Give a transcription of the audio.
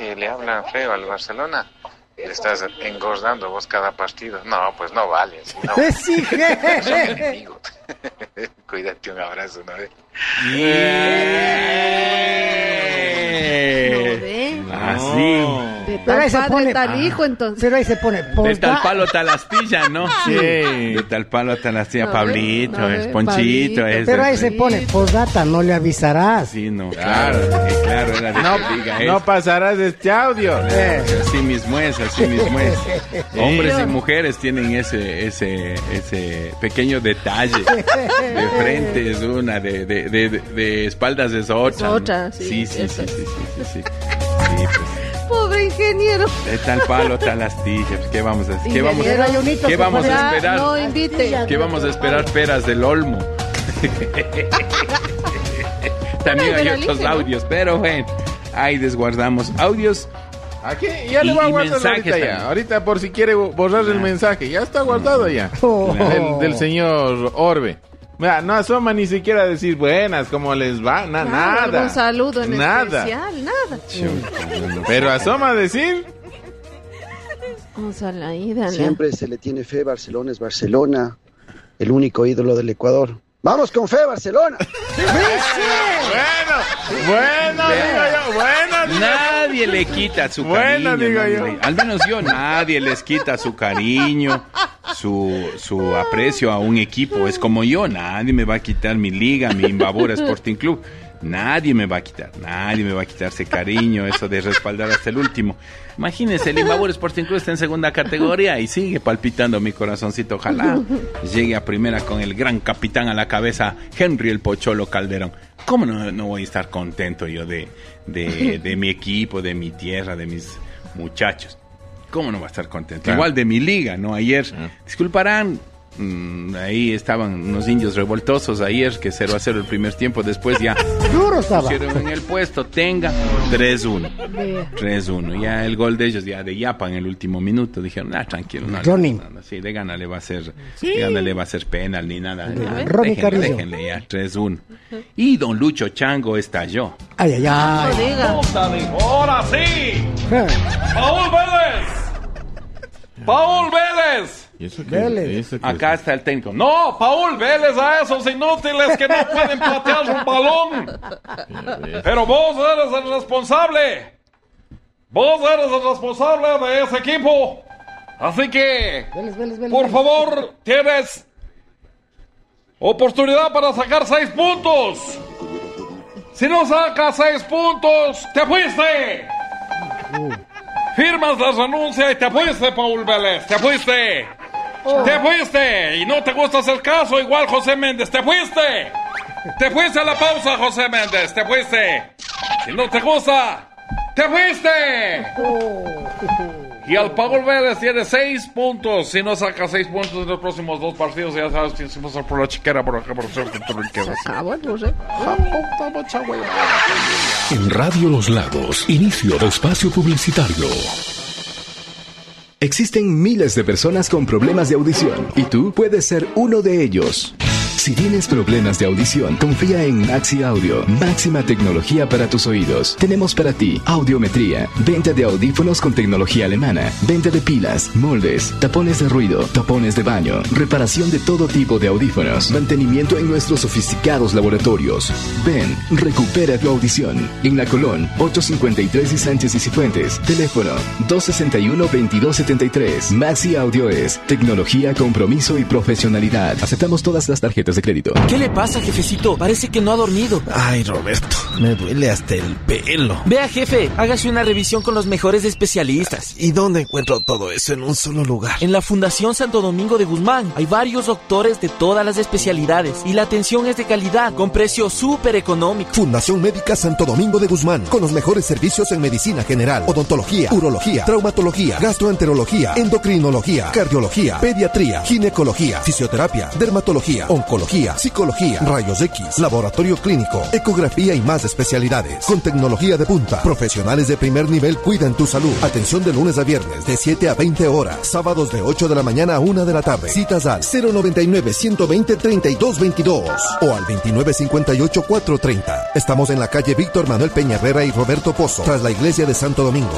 que le hablan feo al Barcelona. Le estás engordando vos cada partido. No, pues no vale. Así no. Sí, Son enemigos. Cuídate, un abrazo, ¿no? Así. De tal padre, tal hijo, entonces. Pero ahí se pone de tal palo tal astilla, ¿no? Sí. De tal palo tal astilla, Pablito, es Ponchito. Pablito. Pero ahí se pone postdata, no le avisarás. Sí, no, claro, era de que diga No eso. pasarás de este audio. Así mismo es. Hombres y mujeres tienen ese pequeño detalle. De frente es una, de espaldas es otra. Es otra, Sí, sí. pues. Pobre ingeniero. De tal palo, tal astilla. Pues, ¿qué vamos a hacer? ¿Qué vamos a Ya, esperar? no invite. ¿Qué vamos a esperar? Peras del Olmo. También hay otros audios, pero bueno, ahí desguardamos audios. Aquí ya le voy a guardar mensajes ahorita también. ya. Ahorita por si quiere borrar el mensaje. Ya está guardado ya. Del señor Orbe. Mira, no asoma ni siquiera a decir buenas, ¿cómo les va? Nada. Un saludo en nada. especial, nada. Pero asoma a decir. Vamos a la ida. Siempre se le tiene fe, Barcelona es Barcelona, el único ídolo del Ecuador. ¡Vamos con fe, Barcelona! Bueno, digo yo, bueno. Nadie le quita su Bueno, cariño. digo nadie yo. al menos yo, nadie les quita su cariño, su aprecio a un equipo. Es como yo, nadie me va a quitar mi liga, mi Imbabura Sporting Club. Nadie me va a quitar ese cariño, eso de respaldar hasta el último. Imagínense, el Imbabura Sporting Club está en segunda categoría y sigue palpitando mi corazoncito. Ojalá llegue a primera con el gran capitán a la cabeza, Henry el Pocholo Calderón. ¿Cómo no voy a estar contento yo de mi equipo, de mi tierra, de mis muchachos? ¿Cómo no va a estar contento? Claro. Igual de mi liga, ¿no? Ayer, disculparán, ahí estaban unos indios revoltosos ayer, que 0-0 el primer tiempo, después ya Duro estaba. pusieron en el puesto, tenga 3-1. 3-1, ya el gol de ellos, ya de Yapa en el último minuto, dijeron, tranquilo, no, Ronnie. sí, de gana le va a hacer penal ni nada. Ronnie Carrillo. Déjenle ya, 3-1. Y don Lucho Chango estalló. Ay. No diga. ¡Ahora sí! ¡Paul Vélez! ¿Y eso Vélez. Acá está el técnico. ¡No! ¡Paul Vélez a esos inútiles que no pueden patear un balón! ¡Pero vos eres el responsable! ¡Vos eres el responsable de ese equipo! Así que, Vélez. por favor, tienes oportunidad para sacar 6 puntos. Si no sacas 6 puntos, te fuiste. Firmas la renuncia y te fuiste, Paul Vélez. Te fuiste. Te fuiste. Y no te gusta hacer caso, igual José Méndez. Te fuiste. Te fuiste a la pausa, José Méndez. Te fuiste. Si no te gusta, te fuiste. Y al Paul Vélez tiene 6 puntos. Si no saca 6 puntos en los próximos 2 partidos, ya sabes que se pasa por la chiquera, por acá, por suerte, por el que va. En Radio Los Lagos, inicio de espacio publicitario. Existen miles de personas con problemas de audición y tú puedes ser uno de ellos. Si tienes problemas de audición, confía en Maxi Audio, máxima tecnología para tus oídos. Tenemos para ti audiometría, venta de audífonos con tecnología alemana, venta de pilas, moldes, tapones de ruido, tapones de baño, reparación de todo tipo de audífonos, mantenimiento en nuestros sofisticados laboratorios. Ven, recupera tu audición. En La Colón, 853 y Sánchez y Cifuentes. Teléfono 261-2273. Maxi Audio es tecnología, compromiso y profesionalidad. Aceptamos todas las tarjetas de crédito. ¿Qué le pasa, jefecito? Parece que no ha dormido. Ay, Roberto, me duele hasta el pelo. Vea, jefe, hágase una revisión con los mejores especialistas. ¿Y dónde encuentro todo eso en un solo lugar? En la Fundación Santo Domingo de Guzmán. Hay varios doctores de todas las especialidades y la atención es de calidad, con precio súper económico. Fundación Médica Santo Domingo de Guzmán, con los mejores servicios en medicina general, odontología, urología, traumatología, gastroenterología, endocrinología, cardiología, pediatría, ginecología, fisioterapia, dermatología, oncología, psicología, rayos X, laboratorio clínico, ecografía y más especialidades. Con tecnología de punta, profesionales de primer nivel cuidan tu salud. Atención de lunes a viernes de 7 a 20 horas, sábados de 8 de la mañana a 1 de la tarde. Citas al 099-120-3222 o al 2958-430. Estamos en la calle Víctor Manuel Peña Herrera y Roberto Pozo, tras la iglesia de Santo Domingo.